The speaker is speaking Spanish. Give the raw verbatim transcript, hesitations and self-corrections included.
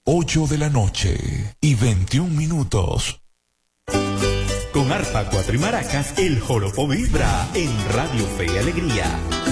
ocho de la noche y veintiún minutos. Con arpa, cuatro y maracas, el joropo vibra en Radio Fe y Alegría.